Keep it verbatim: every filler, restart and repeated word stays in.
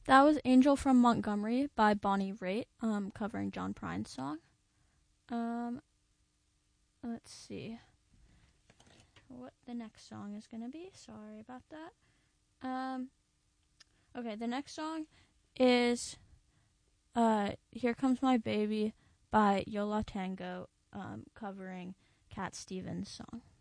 That was Angel from Montgomery by Bonnie Raitt, um, covering John Prine's song. Um, let's see what the next song is going to be. Sorry about that. Um, okay, the next song is uh, Here Comes My Baby by Yola Tango, um, covering Cat Stevens' song.